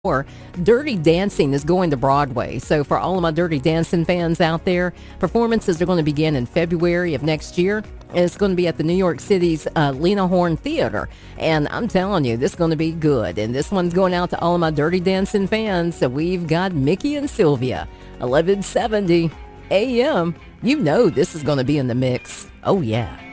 more. Dirty Dancing is going to Broadway. So for all of my Dirty Dancing fans out there, performances are going to begin in February of next year. It's going to be at the New York City's Lena Horne Theater. And I'm telling you, this is going to be good. And this one's going out to all of my Dirty Dancing fans. So we've got Mickey and Sylvia, 1170 a.m. You know this is going to be in the mix. Oh, yeah.